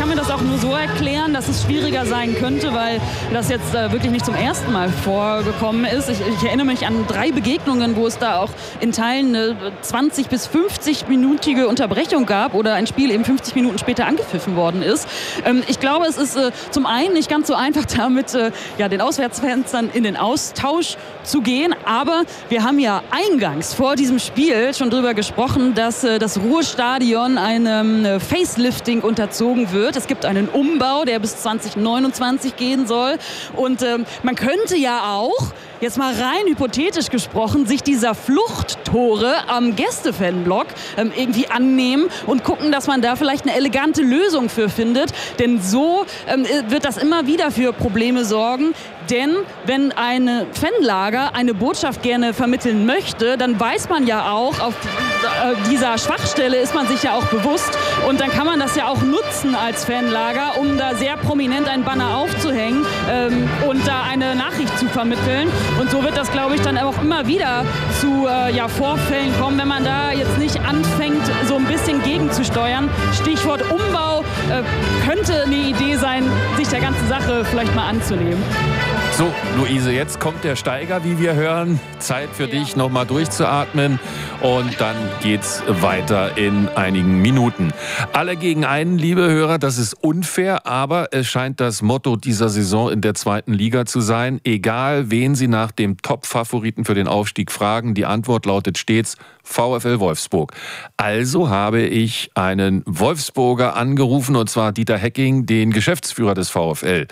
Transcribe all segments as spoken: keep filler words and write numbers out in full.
mir das auch nur so erklären, dass es schwieriger sein könnte, weil das jetzt äh, wirklich nicht zum ersten Mal vorgekommen ist. Ich, ich erinnere mich an drei Begegnungen, wo es da auch in Teilen eine zwanzig- bis fünfzig-minütige Unterbrechung gab oder ein Spiel eben fünfzig Minuten später angepfiffen worden ist. Ähm, ich glaube, es ist äh, zum einen nicht ganz so einfach, damit äh, ja, den Auswärtsfans dann in den Austausch zu gehen. Aber wir haben ja eingangs vor diesem Spiel schon darüber gesprochen, dass äh, das Ruhrstadion einem äh, Facelifting unterzogen wird. Es gibt einen Umbau, der bis zwanzig neunundzwanzig gehen soll. Und äh, man könnte ja auch, jetzt mal rein hypothetisch gesprochen, sich dieser Fluchttore am Gästefanblock ähm, irgendwie annehmen und gucken, dass man da vielleicht eine elegante Lösung für findet. Denn so ähm, wird das immer wieder für Probleme sorgen. Denn wenn eine Fanlager eine Botschaft gerne vermitteln möchte, dann weiß man ja auch, auf dieser Schwachstelle ist man sich ja auch bewusst. Und dann kann man das ja auch nutzen als Fanlager, um da sehr prominent ein Banner aufzuhängen ähm, und da eine Nachricht zu vermitteln. Und so wird das, glaube ich, dann auch immer wieder zu äh, ja, Vorfällen kommen, wenn man da jetzt nicht anfängt, so ein bisschen gegenzusteuern. Stichwort Umbau äh, könnte eine Idee sein, sich der ganzen Sache vielleicht mal anzunehmen. So, Luise, jetzt kommt der Steiger, wie wir hören. Zeit für ja. dich, noch mal durchzuatmen. Und dann geht's weiter in einigen Minuten. Alle gegen einen, liebe Hörer, das ist unfair, aber es scheint das Motto dieser Saison in der zweiten Liga zu sein. Egal, wen Sie nach dem Top-Favoriten für den Aufstieg fragen, die Antwort lautet stets VfL Wolfsburg. Also habe ich einen Wolfsburger angerufen, und zwar Dieter Hecking, den Geschäftsführer des VfL.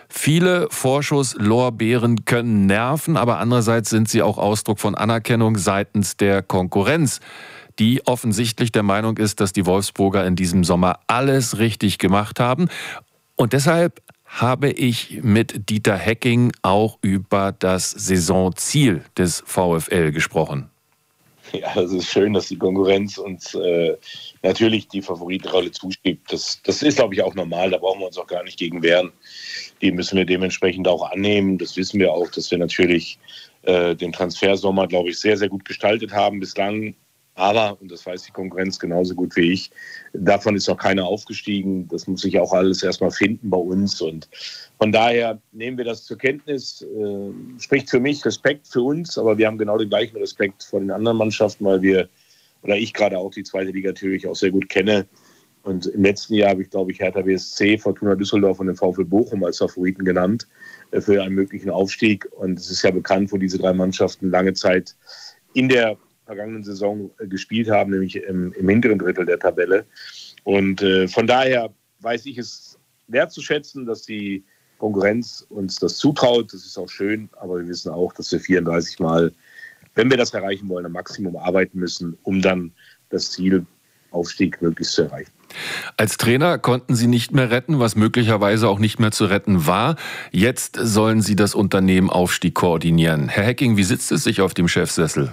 Viele Vorschusslorbeeren können nerven, aber andererseits sind sie auch Ausdruck von Anerkennung seitens der Konkurrenz, die offensichtlich der Meinung ist, dass die Wolfsburger in diesem Sommer alles richtig gemacht haben. Und deshalb habe ich mit Dieter Hecking auch über das Saisonziel des VfL gesprochen. Ja, es ist schön, dass die Konkurrenz uns äh, natürlich die Favoritenrolle zuschiebt. Das, das ist, glaube ich, auch normal. Da brauchen wir uns auch gar nicht gegen wehren. Die müssen wir dementsprechend auch annehmen. Das wissen wir auch, dass wir natürlich äh, den Transfersommer, glaube ich, sehr, sehr gut gestaltet haben bislang. Aber, und das weiß die Konkurrenz genauso gut wie ich, davon ist noch keiner aufgestiegen. Das muss sich auch alles erstmal finden bei uns. Und von daher nehmen wir das zur Kenntnis. Äh, spricht für mich Respekt für uns, aber wir haben genau den gleichen Respekt vor den anderen Mannschaften, weil wir, oder ich gerade auch die zweite Liga natürlich auch sehr gut kenne. Und im letzten Jahr habe ich, glaube ich, Hertha B S C, Fortuna Düsseldorf und den VfL Bochum als Favoriten genannt äh, für einen möglichen Aufstieg. Und es ist ja bekannt, wo diese drei Mannschaften lange Zeit in der vergangenen Saison gespielt haben, nämlich im, im hinteren Drittel der Tabelle. Und äh, von daher weiß ich es wertzuschätzen, dass die Konkurrenz uns das zutraut. Das ist auch schön, aber wir wissen auch, dass wir vierunddreißig Mal, wenn wir das erreichen wollen, am Maximum arbeiten müssen, um dann das Ziel Aufstieg möglichst zu erreichen. Als Trainer konnten Sie nicht mehr retten, was möglicherweise auch nicht mehr zu retten war. Jetzt sollen Sie das Unternehmen Aufstieg koordinieren. Herr Hecking, wie sitzt es sich auf dem Chefsessel?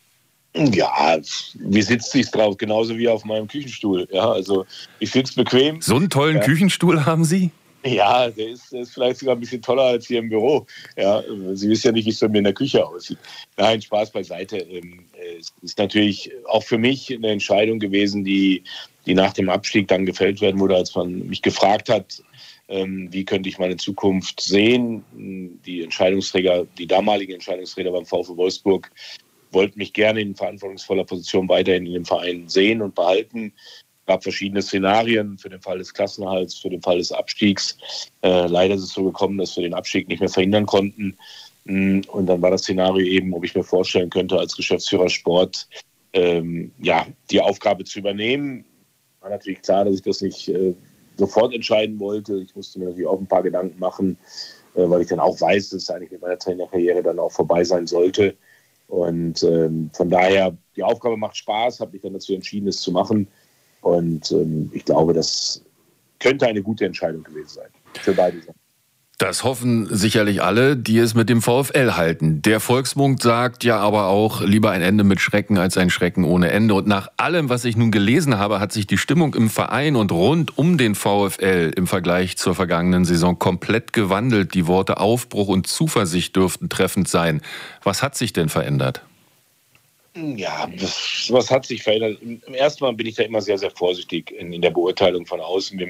Ja, wie sitzt sich drauf? Genauso wie auf meinem Küchenstuhl. Ja, also ich sitze bequem. So einen tollen ja. Küchenstuhl haben Sie? Ja, der ist, der ist vielleicht sogar ein bisschen toller als hier im Büro. Ja, Sie wissen ja nicht, wie es bei mir in der Küche aussieht. Nein, Spaß beiseite. Es ist natürlich auch für mich eine Entscheidung gewesen, die, die nach dem Abstieg dann gefällt werden wurde, als man mich gefragt hat, wie könnte ich meine Zukunft sehen. Die Entscheidungsträger, die damaligen Entscheidungsträger beim VfL Wolfsburg wollten mich gerne in verantwortungsvoller Position weiterhin in dem Verein sehen und behalten. Es gab verschiedene Szenarien für den Fall des Klassenerhalts, für den Fall des Abstiegs. Äh, leider ist es so gekommen, dass wir den Abstieg nicht mehr verhindern konnten. Und dann war das Szenario eben, ob ich mir vorstellen könnte, als Geschäftsführer Sport ähm, ja, die Aufgabe zu übernehmen. War natürlich klar, dass ich das nicht äh, sofort entscheiden wollte. Ich musste mir natürlich auch ein paar Gedanken machen, äh, weil ich dann auch weiß, dass es eigentlich mit meiner Trainerkarriere dann auch vorbei sein sollte. Und ähm, von daher, die Aufgabe macht Spaß, habe mich dann dazu entschieden, es zu machen. Und ähm, ich glaube, das könnte eine gute Entscheidung gewesen sein für beide Seiten. Das hoffen sicherlich alle, die es mit dem VfL halten. Der Volksmund sagt ja aber auch, lieber ein Ende mit Schrecken als ein Schrecken ohne Ende. Und nach allem, was ich nun gelesen habe, hat sich die Stimmung im Verein und rund um den VfL im Vergleich zur vergangenen Saison komplett gewandelt. Die Worte Aufbruch und Zuversicht dürften treffend sein. Was hat sich denn verändert? Ja, was, was hat sich verändert? Im ersten Mal bin ich da immer sehr, sehr vorsichtig in, in der Beurteilung von außen. Wir müssen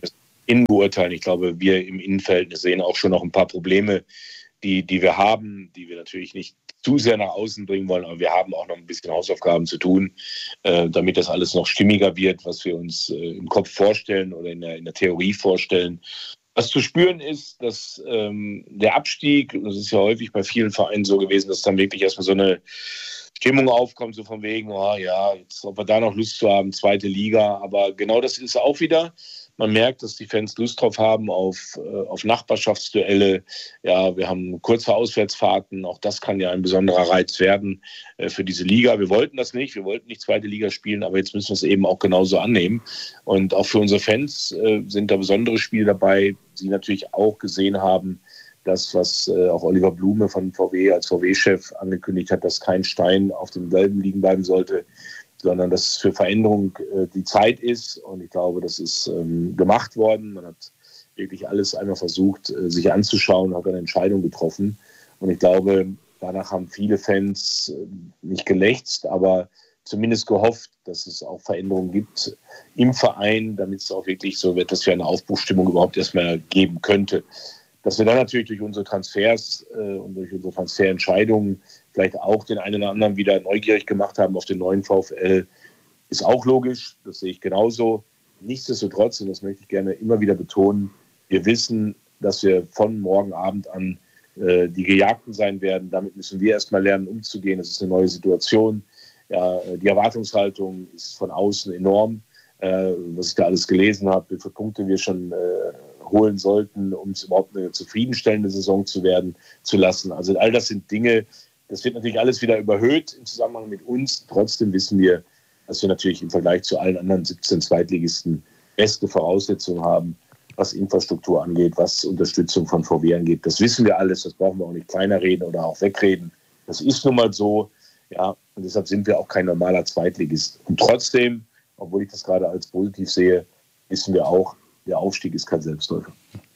innen beurteilen. Ich glaube, wir im Innenverhältnis sehen auch schon noch ein paar Probleme, die, die wir haben, die wir natürlich nicht zu sehr nach außen bringen wollen, aber wir haben auch noch ein bisschen Hausaufgaben zu tun, äh, damit das alles noch stimmiger wird, was wir uns äh, im Kopf vorstellen oder in der, in der Theorie vorstellen. Was zu spüren ist, dass ähm, der Abstieg, und das ist ja häufig bei vielen Vereinen so gewesen, dass dann wirklich erstmal so eine Stimmung aufkommt, so von wegen, oh ja, jetzt, ob wir da noch Lust zu haben, zweite Liga, aber genau das ist auch wieder. Man merkt, dass die Fans Lust drauf haben auf, äh, auf Nachbarschaftsduelle. Ja, wir haben kurze Auswärtsfahrten. Auch das kann ja ein besonderer Reiz werden äh, für diese Liga. Wir wollten das nicht. Wir wollten nicht zweite Liga spielen, aber jetzt müssen wir es eben auch genauso annehmen. Und auch für unsere Fans äh, sind da besondere Spiele dabei, die natürlich auch gesehen haben, das, was äh, auch Oliver Blume von V W als V W-Chef angekündigt hat, dass kein Stein auf dem Gelben liegen bleiben sollte, sondern dass es für Veränderung äh, die Zeit ist. Und ich glaube, das ist ähm, gemacht worden. Man hat wirklich alles einmal versucht, äh, sich anzuschauen, hat eine Entscheidung getroffen. Und ich glaube, danach haben viele Fans äh, nicht gelächzt, aber zumindest gehofft, dass es auch Veränderungen gibt im Verein, damit es auch wirklich so wird, dass wir eine Aufbruchsstimmung überhaupt erstmal geben könnte. Dass wir dann natürlich durch unsere Transfers äh, und durch unsere Transferentscheidungen vielleicht auch den einen oder anderen wieder neugierig gemacht haben auf den neuen VfL, ist auch logisch. Das sehe ich genauso. Nichtsdestotrotz, und das möchte ich gerne immer wieder betonen, wir wissen, dass wir von morgen Abend an äh, die Gejagten sein werden. Damit müssen wir erstmal lernen, umzugehen. Das ist eine neue Situation. Ja, die Erwartungshaltung ist von außen enorm. Äh, was ich da alles gelesen habe, wie viele Punkte wir schon äh, holen sollten, um es überhaupt eine zufriedenstellende Saison zu werden zu lassen. Also all das sind Dinge, das wird natürlich alles wieder überhöht im Zusammenhang mit uns. Trotzdem wissen wir, dass wir natürlich im Vergleich zu allen anderen siebzehn Zweitligisten beste Voraussetzungen haben, was Infrastruktur angeht, was Unterstützung von V W angeht. Das wissen wir alles, das brauchen wir auch nicht kleiner reden oder auch wegreden. Das ist nun mal so, ja, und deshalb sind wir auch kein normaler Zweitligist. Und trotzdem, obwohl ich das gerade als positiv sehe, wissen wir auch, der Aufstieg ist kein Selbstläufer.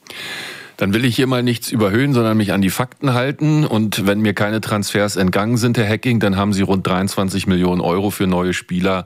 Dann will ich hier mal nichts überhöhen, sondern mich an die Fakten halten. Und wenn mir keine Transfers entgangen sind, Herr Hecking, dann haben Sie rund dreiundzwanzig Millionen Euro für neue Spieler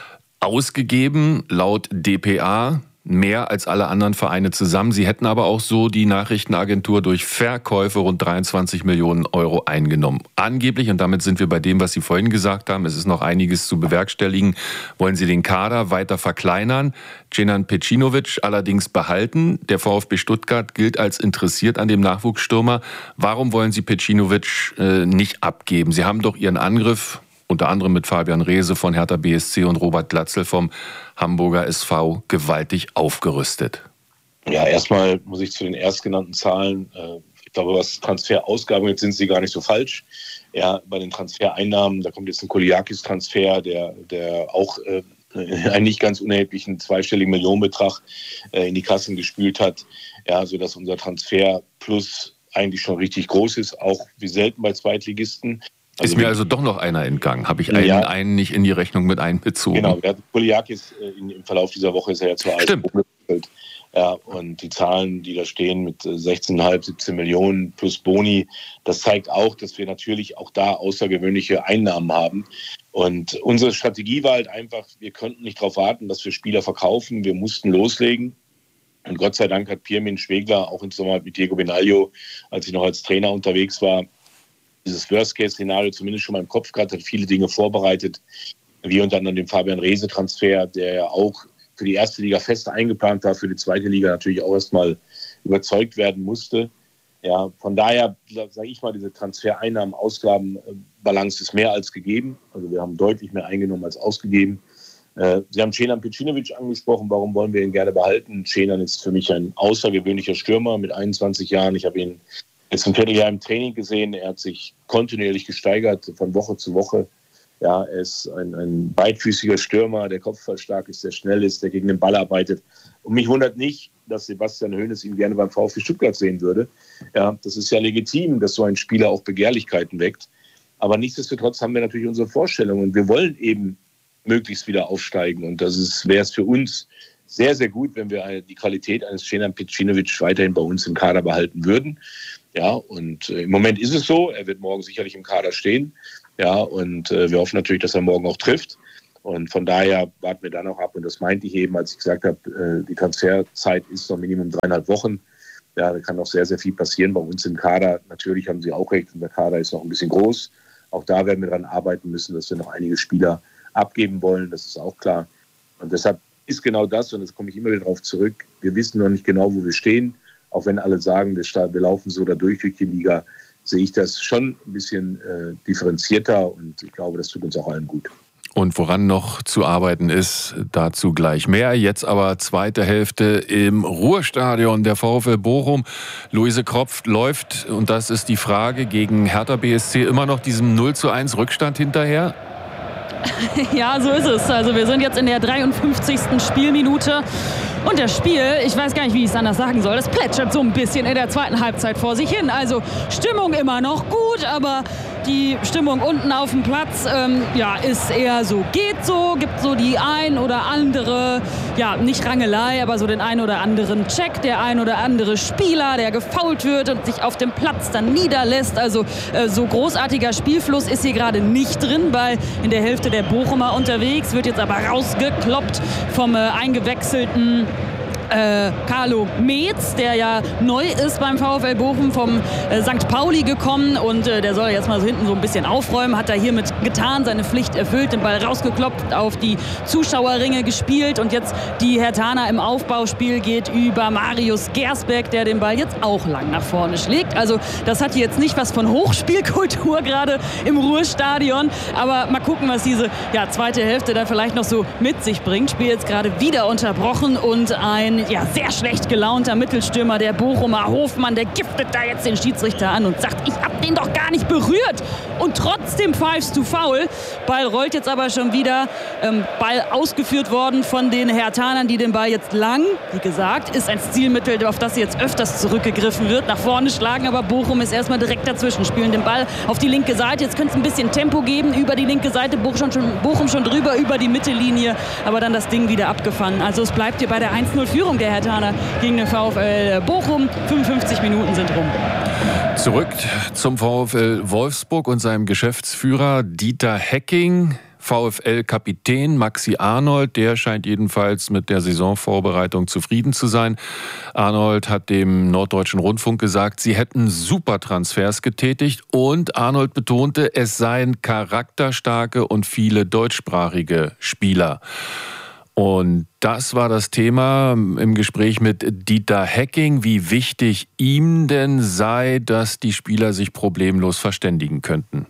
ausgegeben, laut D P A. Mehr als alle anderen Vereine zusammen. Sie hätten aber auch so die Nachrichtenagentur durch Verkäufe rund dreiundzwanzig Millionen Euro eingenommen. Angeblich, und damit sind wir bei dem, was Sie vorhin gesagt haben, es ist noch einiges zu bewerkstelligen, wollen Sie den Kader weiter verkleinern, Cenan Pecinovic allerdings behalten. Der VfB Stuttgart gilt als interessiert an dem Nachwuchsstürmer. Warum wollen Sie Pecinovic äh, nicht abgeben? Sie haben doch Ihren Angriff unter anderem mit Fabian Reese von Hertha B S C und Robert Glatzel vom Hamburger S V gewaltig aufgerüstet. Ja, erstmal muss ich zu den erstgenannten Zahlen, äh, ich glaube, was Transferausgaben, jetzt sind sie gar nicht so falsch. Ja, bei den Transfereinnahmen, da kommt jetzt ein Koliakis-Transfer, der, der auch äh, einen nicht ganz unerheblichen zweistelligen Millionenbetrag äh, in die Kassen gespült hat, ja, sodass unser Transfer plus eigentlich schon richtig groß ist, auch wie selten bei Zweitligisten. Also ist mir also doch noch einer entgangen. Habe ich einen, ja, einen nicht in die Rechnung mit einbezogen? Genau, der Koliakis äh, im Verlauf dieser Woche ist er ja zur A S gewechselt. Ja, und die Zahlen, die da stehen mit sechzehn Komma fünf, siebzehn Millionen plus Boni, das zeigt auch, dass wir natürlich auch da außergewöhnliche Einnahmen haben. Und unsere Strategie war halt einfach, wir konnten nicht darauf warten, dass wir Spieler verkaufen. Wir mussten loslegen. Und Gott sei Dank hat Pirmin Schwegler auch im Sommer mit Diego Benaglio, als ich noch als Trainer unterwegs war, dieses Worst-Case-Szenario zumindest schon mal im Kopf gehabt, hat viele Dinge vorbereitet, wie unter anderem den Fabian Reese-Transfer, der ja auch für die erste Liga fest eingeplant war, für die zweite Liga natürlich auch erstmal überzeugt werden musste. Ja, von daher, sage ich mal, diese Transfereinnahmen-Ausgaben-Balance ist mehr als gegeben. Also wir haben deutlich mehr eingenommen als ausgegeben. Sie haben Cenan Pecinovic angesprochen, warum wollen wir ihn gerne behalten? Cenan ist für mich ein außergewöhnlicher Stürmer mit einundzwanzig Jahren. Ich habe ihn jetzt ein Vierteljahr im Training gesehen. Er hat sich kontinuierlich gesteigert, von Woche zu Woche. Ja, er ist ein, ein beidfüßiger Stürmer, der kopfballstark ist, der schnell ist, der gegen den Ball arbeitet. Und mich wundert nicht, dass Sebastian Hoeneß ihn gerne beim VfB Stuttgart sehen würde. Ja, das ist ja legitim, dass so ein Spieler auch Begehrlichkeiten weckt. Aber nichtsdestotrotz haben wir natürlich unsere Vorstellungen. Und wir wollen eben möglichst wieder aufsteigen. Und das wäre es für uns sehr, sehr gut, wenn wir die Qualität eines Cenan Pecinovic weiterhin bei uns im Kader behalten würden. Ja, und äh, im Moment ist es so, er wird morgen sicherlich im Kader stehen. Ja, und äh, wir hoffen natürlich, dass er morgen auch trifft. Und von daher warten wir da noch ab. Und das meinte ich eben, als ich gesagt habe, die Transferzeit ist noch Minimum dreieinhalb Wochen. Ja, da kann noch sehr, sehr viel passieren bei uns im Kader. Natürlich haben Sie auch recht, und der Kader ist noch ein bisschen groß. Auch da werden wir daran arbeiten müssen, dass wir noch einige Spieler abgeben wollen. Das ist auch klar. Und deshalb ist genau das, und jetzt komme ich immer wieder darauf zurück, wir wissen noch nicht genau, wo wir stehen. Auch wenn alle sagen, wir, wir laufen so da durch durch die Liga, sehe ich das schon ein bisschen äh, differenzierter. Und ich glaube, das tut uns auch allen gut. Und woran noch zu arbeiten ist, dazu gleich mehr. Jetzt aber zweite Hälfte im Ruhrstadion der VfL Bochum. Luise Kropf läuft, und das ist die Frage, gegen Hertha B S C immer noch diesem null zu eins Rückstand hinterher? Ja, so ist es. Also wir sind jetzt in der dreiundfünfzigsten Spielminute. Und das Spiel, ich weiß gar nicht, wie ich es anders sagen soll, das plätschert so ein bisschen in der zweiten Halbzeit vor sich hin. Also Stimmung immer noch gut, aber die Stimmung unten auf dem Platz ähm, ja, ist eher so, geht so, gibt so die ein oder andere, ja, nicht Rangelei, aber so den ein oder anderen Check, der ein oder andere Spieler, der gefoult wird und sich auf dem Platz dann niederlässt. Also äh, so großartiger Spielfluss ist hier gerade nicht drin, weil in der Hälfte der Bochumer unterwegs, wird jetzt aber rausgekloppt vom äh, eingewechselten Äh, Carlo Metz, der ja neu ist beim VfL Bochum, vom äh, Sankt Pauli gekommen, und äh, der soll jetzt mal so hinten so ein bisschen aufräumen, hat er hiermit getan, seine Pflicht erfüllt, den Ball rausgeklopft, auf die Zuschauerringe gespielt, und jetzt die Herthaner im Aufbauspiel geht über Marius Gersbeck, der den Ball jetzt auch lang nach vorne schlägt. Also das hat jetzt nicht was von Hochspielkultur gerade im Ruhrstadion, aber mal gucken, was diese ja, zweite Hälfte da vielleicht noch so mit sich bringt. Spiel jetzt gerade wieder unterbrochen, und ein ja, sehr schlecht gelaunter Mittelstürmer, der Bochumer Hofmann, der giftet da jetzt den Schiedsrichter an und sagt, ich hab den doch gar nicht berührt, und trotzdem pfeifst du faul. Ball rollt jetzt aber schon wieder, ähm, Ball ausgeführt worden von den Herthanern, die den Ball jetzt lang, wie gesagt, ist ein Stilmittel, auf das jetzt öfters zurückgegriffen wird, nach vorne schlagen, aber Bochum ist erstmal direkt dazwischen, spielen den Ball auf die linke Seite, jetzt könnte es ein bisschen Tempo geben, über die linke Seite, Bochum schon, Bochum schon drüber, über die Mittellinie, aber dann das Ding wieder abgefangen. Also es bleibt hier bei der eins null Führung der Herthaner gegen den VfL Bochum. fünfundfünfzig Minuten sind rum. Zurück zum VfL Wolfsburg und seinem Geschäftsführer Dieter Hecking. VfL-Kapitän Maxi Arnold, der scheint jedenfalls mit der Saisonvorbereitung zufrieden zu sein. Arnold hat dem Norddeutschen Rundfunk gesagt, sie hätten super Transfers getätigt, und Arnold betonte, es seien charakterstarke und viele deutschsprachige Spieler. Und das war das Thema im Gespräch mit Dieter Hecking, wie wichtig ihm denn sei, dass die Spieler sich problemlos verständigen könnten.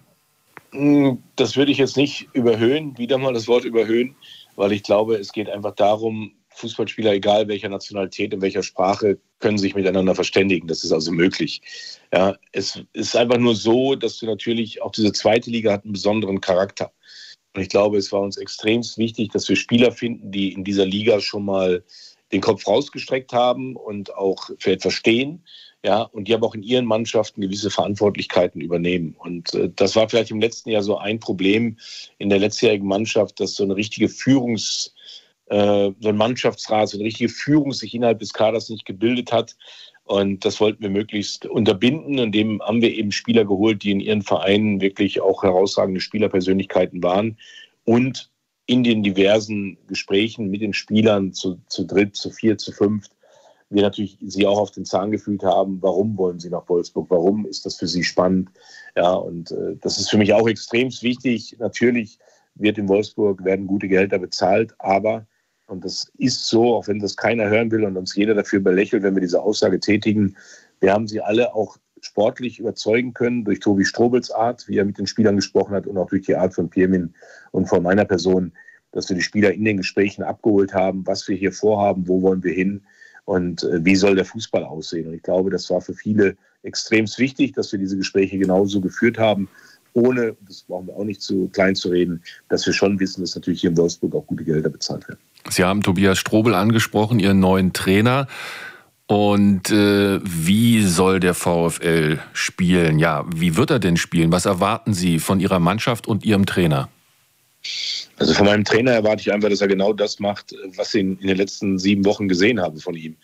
Das würde ich jetzt nicht überhöhen, wieder mal das Wort überhöhen, weil ich glaube, es geht einfach darum, Fußballspieler, egal welcher Nationalität, in welcher Sprache, können sich miteinander verständigen. Das ist also möglich. Ja, es ist einfach nur so, dass du natürlich, auch diese zweite Liga hat einen besonderen Charakter. Und ich glaube, es war uns extrem wichtig, dass wir Spieler finden, die in dieser Liga schon mal den Kopf rausgestreckt haben und auch für etwas stehen. Ja, und die aber auch in ihren Mannschaften gewisse Verantwortlichkeiten übernehmen. Und äh, das war vielleicht im letzten Jahr so ein Problem in der letztjährigen Mannschaft, dass so eine richtige Führungs, äh, so ein Mannschaftsrat, so eine richtige Führung sich innerhalb des Kaders nicht gebildet hat. Und das wollten wir möglichst unterbinden. Und dem haben wir eben Spieler geholt, die in ihren Vereinen wirklich auch herausragende Spielerpersönlichkeiten waren. Und in den diversen Gesprächen mit den Spielern zu, zu dritt, zu vier, zu fünft, wir natürlich sie auch auf den Zahn gefühlt haben, warum wollen sie nach Wolfsburg, warum ist das für sie spannend. Ja, und äh, das ist für mich auch extrem wichtig. Natürlich wird in Wolfsburg, werden gute Gehälter bezahlt, aber, und das ist so, auch wenn das keiner hören will und uns jeder dafür belächelt, wenn wir diese Aussage tätigen, wir haben sie alle auch sportlich überzeugen können durch Tobi Strobels Art, wie er mit den Spielern gesprochen hat, und auch durch die Art von Pirmin und von meiner Person, dass wir die Spieler in den Gesprächen abgeholt haben, was wir hier vorhaben, wo wollen wir hin und äh, wie soll der Fußball aussehen. Und ich glaube, das war für viele extrem wichtig, dass wir diese Gespräche genauso geführt haben, ohne, das brauchen wir auch nicht zu klein zu reden, dass wir schon wissen, dass natürlich hier in Wolfsburg auch gute Gelder bezahlt werden. Sie haben Tobias Strobel angesprochen, Ihren neuen Trainer. Und äh, wie soll der VfL spielen? Ja, wie wird er denn spielen? Was erwarten Sie von Ihrer Mannschaft und Ihrem Trainer? Also von meinem Trainer erwarte ich einfach, dass er genau das macht, was ich in den letzten sieben Wochen gesehen habe von ihm.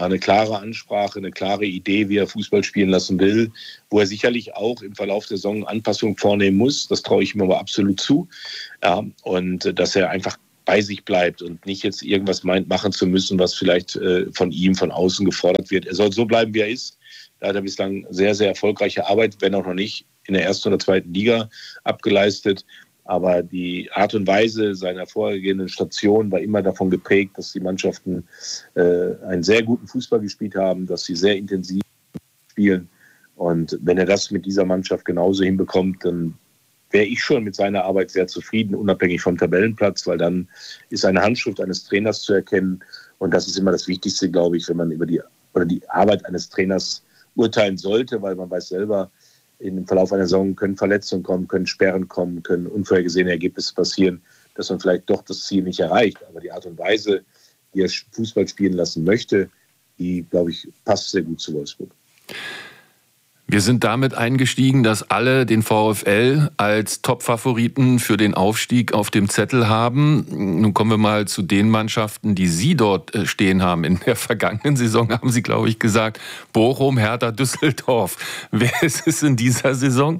eine klare Ansprache, eine klare Idee, wie er Fußball spielen lassen will, wo er sicherlich auch im Verlauf der Saison Anpassungen vornehmen muss. Das traue ich ihm aber absolut zu. Ja, und dass er einfach bei sich bleibt und nicht jetzt irgendwas meint, machen zu müssen, was vielleicht äh, von ihm von außen gefordert wird. Er soll so bleiben, wie er ist. Da hat er bislang sehr, sehr erfolgreiche Arbeit, wenn auch noch nicht in der ersten oder zweiten Liga abgeleistet. Aber die Art und Weise seiner vorhergehenden Station war immer davon geprägt, dass die Mannschaften äh, einen sehr guten Fußball gespielt haben, dass sie sehr intensiv spielen. Und wenn er das mit dieser Mannschaft genauso hinbekommt, dann wäre ich schon mit seiner Arbeit sehr zufrieden, unabhängig vom Tabellenplatz, weil dann ist eine Handschrift eines Trainers zu erkennen. Und das ist immer das Wichtigste, glaube ich, wenn man über die, oder die Arbeit eines Trainers urteilen sollte, weil man weiß selber, im Verlauf einer Saison können Verletzungen kommen, können Sperren kommen, können unvorhergesehene Ergebnisse passieren, dass man vielleicht doch das Ziel nicht erreicht. Aber die Art und Weise, wie er Fußball spielen lassen möchte, die, glaube ich, passt sehr gut zu Wolfsburg. Wir sind damit eingestiegen, dass alle den VfL als Top-Favoriten für den Aufstieg auf dem Zettel haben. Nun kommen wir mal zu den Mannschaften, die Sie dort stehen haben. In der vergangenen Saison haben Sie, glaube ich, gesagt, Bochum, Hertha, Düsseldorf. Wer ist es in dieser Saison?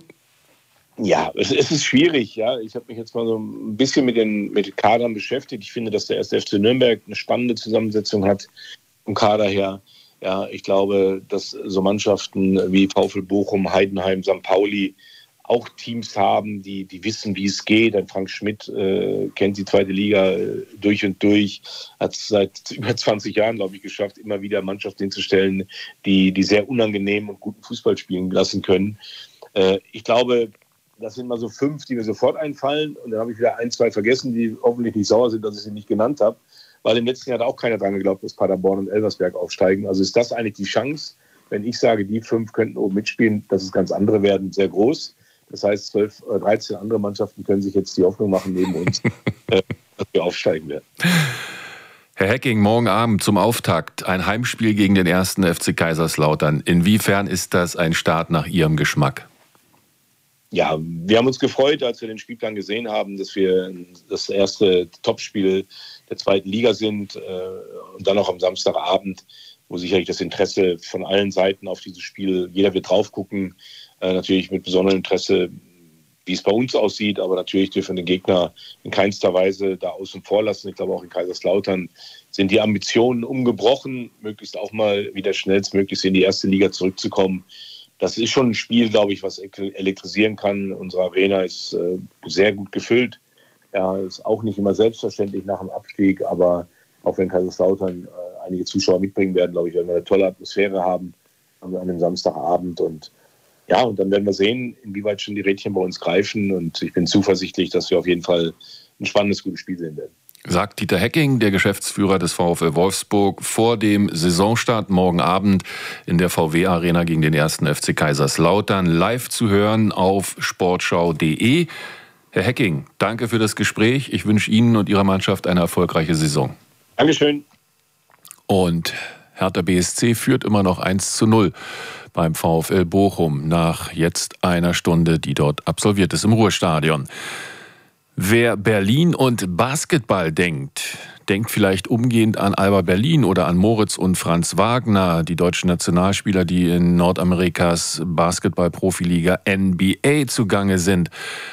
Ja, es, es ist schwierig. Ja, ich habe mich jetzt mal so ein bisschen mit den, mit den Kadern beschäftigt. Ich finde, dass der erste F C Nürnberg eine spannende Zusammensetzung hat vom Kader her. Ja, ich glaube, dass so Mannschaften wie VfL Bochum, Heidenheim, Sankt Pauli auch Teams haben, die, die wissen, wie es geht. Ein Frank Schmidt äh, kennt die zweite Liga äh, durch und durch, hat es seit über zwanzig Jahren, glaube ich, geschafft, immer wieder Mannschaften hinzustellen, die, die sehr unangenehm und guten Fußball spielen lassen können. Äh, ich glaube, das sind mal so fünf, die mir sofort einfallen. Und dann habe ich wieder ein, zwei vergessen, die hoffentlich nicht sauer sind, dass ich sie nicht genannt habe. Weil im letzten Jahr hat auch keiner dran geglaubt, dass Paderborn und Elversberg aufsteigen. Also ist das eigentlich die Chance, wenn ich sage, die fünf könnten oben mitspielen, dass es ganz andere werden, sehr groß. Das heißt, zwölf, dreizehn andere Mannschaften können sich jetzt die Hoffnung machen neben uns, äh, dass wir aufsteigen werden. Herr Hecking, morgen Abend zum Auftakt ein Heimspiel gegen den ersten F C Kaiserslautern. Inwiefern ist das ein Start nach Ihrem Geschmack? Ja, wir haben uns gefreut, als wir den Spielplan gesehen haben, dass wir das erste Topspiel der zweiten Liga sind äh, und dann auch am Samstagabend, wo sicherlich das Interesse von allen Seiten auf dieses Spiel, jeder wird drauf gucken, äh, natürlich mit besonderem Interesse, wie es bei uns aussieht, aber natürlich dürfen wir den Gegner in keinster Weise da außen vor lassen. Ich glaube, auch in Kaiserslautern sind die Ambitionen umgebrochen, möglichst auch mal wieder schnellstmöglichst in die erste Liga zurückzukommen. Das ist schon ein Spiel, glaube ich, was elektrisieren kann. Unsere Arena ist äh, sehr gut gefüllt. Ja, ist auch nicht immer selbstverständlich nach dem Abstieg, aber auch wenn Kaiserslautern äh, einige Zuschauer mitbringen werden, glaube ich, werden wir eine tolle Atmosphäre haben an einem Samstagabend. Und ja, und dann werden wir sehen, inwieweit schon die Rädchen bei uns greifen. Und ich bin zuversichtlich, dass wir auf jeden Fall ein spannendes, gutes Spiel sehen werden. Sagt Dieter Hecking, der Geschäftsführer des VfL Wolfsburg, vor dem Saisonstart morgen Abend in der V W-Arena gegen den ersten F C Kaiserslautern. Live zu hören auf sportschau punkt de. Herr Hecking, danke für das Gespräch. Ich wünsche Ihnen und Ihrer Mannschaft eine erfolgreiche Saison. Dankeschön. Und Hertha B S C führt immer noch eins zu null beim VfL Bochum nach jetzt einer Stunde, die dort absolviert ist im Ruhrstadion. Wer Berlin und Basketball denkt, denkt vielleicht umgehend an Alba Berlin oder an Moritz und Franz Wagner, die deutschen Nationalspieler, die in Nordamerikas Basketball-Profiliga N B A zugange sind.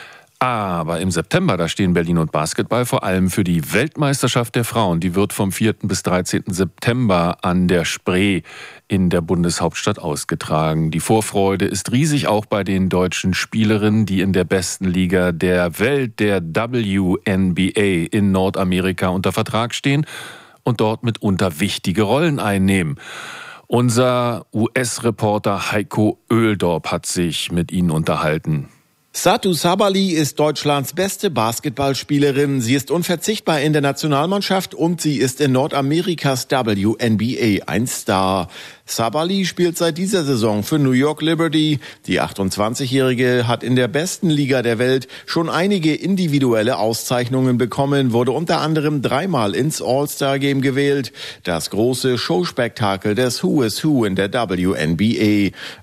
Aber im September, da stehen Berlin und Basketball vor allem für die Weltmeisterschaft der Frauen. Die wird vom vierten bis dreizehnten September an der Spree in der Bundeshauptstadt ausgetragen. Die Vorfreude ist riesig, auch bei den deutschen Spielerinnen, die in der besten Liga der Welt, der W N B A in Nordamerika unter Vertrag stehen und dort mitunter wichtige Rollen einnehmen. Unser U S-Reporter Heiko Oeldorp hat sich mit ihnen unterhalten. Satou Sabally ist Deutschlands beste Basketballspielerin. Sie ist unverzichtbar in der Nationalmannschaft und sie ist in Nordamerikas W N B A ein Star. Sabally spielt seit dieser Saison für New York Liberty. Die achtundzwanzigjährige hat in der besten Liga der Welt schon einige individuelle Auszeichnungen bekommen, wurde unter anderem dreimal ins All-Star-Game gewählt. Das große Showspektakel des Who is Who in der W N B A.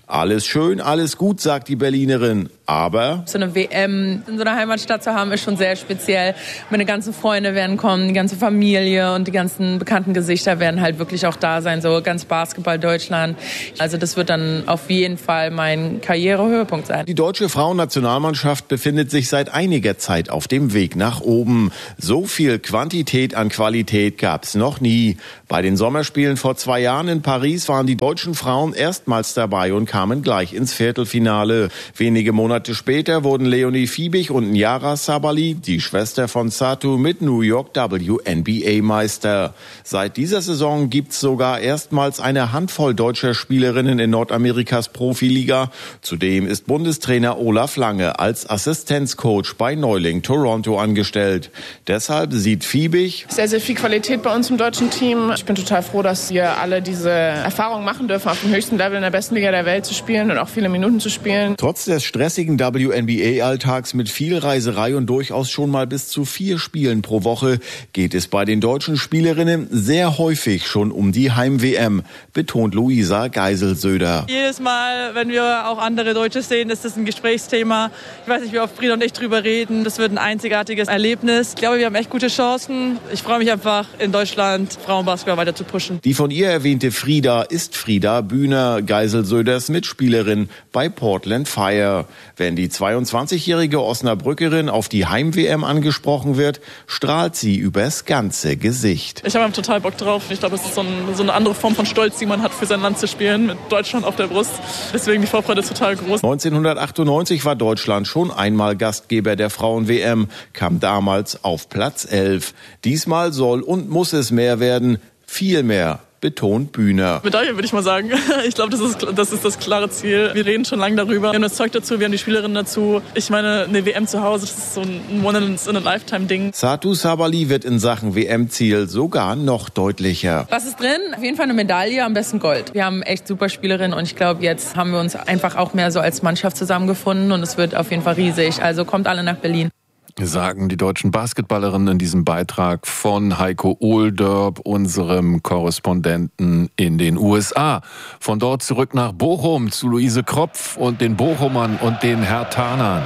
Alles schön, alles gut, sagt die Berlinerin. Aber so eine W M in so einer Heimatstadt zu haben, ist schon sehr speziell. Meine ganzen Freunde werden kommen, die ganze Familie und die ganzen bekannten Gesichter werden halt wirklich auch da sein, so ganz Basketball Deutschland. Also das wird dann auf jeden Fall mein Karrierehöhepunkt sein. Die deutsche Frauennationalmannschaft befindet sich seit einiger Zeit auf dem Weg nach oben. So viel Quantität an Qualität gab's noch nie. Bei den Sommerspielen vor zwei Jahren in Paris waren die deutschen Frauen erstmals dabei und kamen gleich ins Viertelfinale. Wenige Monate später wurden Leonie Fiebig und Nyara Sabally, die Schwester von Satu, mit New York W N B A-Meister. Seit dieser Saison gibt's sogar erstmals eine Handvoll deutscher Spielerinnen in Nordamerikas Profiliga. Zudem ist Bundestrainer Olaf Lange als Assistenzcoach bei Neuling Toronto angestellt. Deshalb sieht Fiebig sehr, sehr viel Qualität bei uns im deutschen Team. Ich bin total froh, dass wir alle diese Erfahrung machen dürfen, auf dem höchsten Level in der besten Liga der Welt zu spielen und auch viele Minuten zu spielen. Trotz des stressigen W N B A-Alltags mit viel Reiserei und durchaus schon mal bis zu vier Spielen pro Woche geht es bei den deutschen Spielerinnen sehr häufig schon um die Heim-W M, betont Luisa Geiselsöder. Jedes Mal, wenn wir auch andere Deutsche sehen, ist das ein Gesprächsthema. Ich weiß nicht, wie oft Frieda und ich drüber reden. Das wird ein einzigartiges Erlebnis. Ich glaube, wir haben echt gute Chancen. Ich freue mich einfach, in Deutschland Frauenbasketball weiter zu pushen. Die von ihr erwähnte Frieda ist Frieda Bühner, Geiselsöders Mitspielerin bei Portland Fire. Wenn die zweiundzwanzigjährige Osnabrückerin auf die Heim-W M angesprochen wird, strahlt sie übers ganze Gesicht. Ich habe total Bock drauf. Ich glaube, es ist so, ein, so eine andere Form von Stolz, die man hat, für sein Land zu spielen, mit Deutschland auf der Brust. Deswegen die Vorfreude ist total groß. neunzehnhundertachtundneunzig war Deutschland schon einmal Gastgeber der Frauen-W M, kam damals auf Platz elf. Diesmal soll und muss es mehr werden, viel mehr, betont Bühner. Medaille, würde ich mal sagen. Ich glaube, das ist, das ist das klare Ziel. Wir reden schon lange darüber. Wir haben das Zeug dazu, wir haben die Spielerinnen dazu. Ich meine, eine W M zu Hause, das ist so ein One-in-a-Lifetime-Ding. Satu Sabally wird in Sachen W M-Ziel sogar noch deutlicher. Was ist drin? Auf jeden Fall eine Medaille, am besten Gold. Wir haben echt super Spielerinnen und ich glaube, jetzt haben wir uns einfach auch mehr so als Mannschaft zusammengefunden und es wird auf jeden Fall riesig. Also kommt alle nach Berlin. Sagen die deutschen Basketballerinnen in diesem Beitrag von Heiko Ohlderb, unserem Korrespondenten in den U S A. Von dort zurück nach Bochum zu Luise Kropf und den Bochumern und den Herthanern.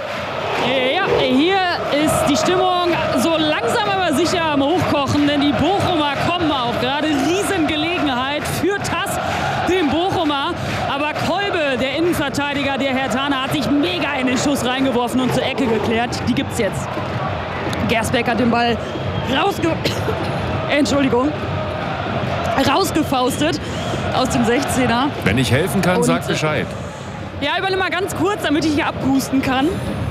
Ja, hier ist die Stimmung so langsam aber sicher am Hochkochen, denn die Bochumer kommen auch gerade. Riesengelegenheit für T A S, den Bochumer. Aber Kolbe, der Innenverteidiger der Herthaner, hat sich mega in den Schuss reingeworfen und zur Ecke geklärt. Die gibt's jetzt. Gersbeck hat den Ball rausge... Entschuldigung. rausgefaustet aus dem sechzehner. Wenn ich helfen kann, und, sag Bescheid. Ja, übernimm mal ganz kurz, damit ich hier abhusten kann.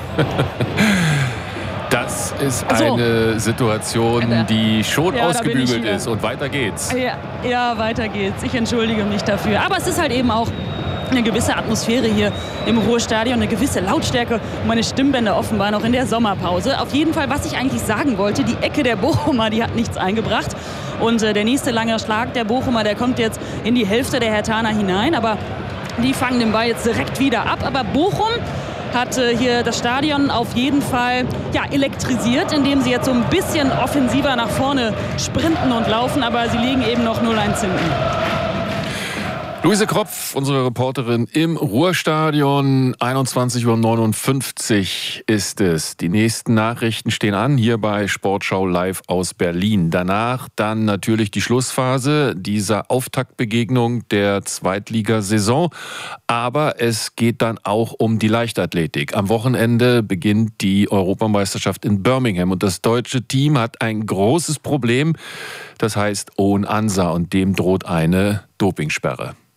Das ist so. eine Situation, die schon ja, ausgebügelt ist. Und weiter geht's. Ja, ja, weiter geht's. Ich entschuldige mich dafür. Aber es ist halt eben auch eine gewisse Atmosphäre hier im Ruhrstadion, eine gewisse Lautstärke und meine Stimmbänder offenbar noch in der Sommerpause. Auf jeden Fall, was ich eigentlich sagen wollte, die Ecke der Bochumer, die hat nichts eingebracht. Und äh, der nächste lange Schlag der Bochumer, der kommt jetzt in die Hälfte der Herthaner hinein. Aber die fangen den Ball jetzt direkt wieder ab. Aber Bochum hat äh, hier das Stadion auf jeden Fall ja, elektrisiert, indem sie jetzt so ein bisschen offensiver nach vorne sprinten und laufen. Aber sie liegen eben noch null eins hinten. Luise Kropf, unsere Reporterin im Ruhrstadion. einundzwanzig Uhr neunundfünfzig ist es. Die nächsten Nachrichten stehen an, hier bei Sportschau live aus Berlin. Danach dann natürlich die Schlussphase dieser Auftaktbegegnung der Zweitligasaison. Aber es geht dann auch um die Leichtathletik. Am Wochenende beginnt die Europameisterschaft in Birmingham. Und das deutsche Team hat ein großes Problem. Das heißt Owen Ansa, und dem droht eine Dopingsperre.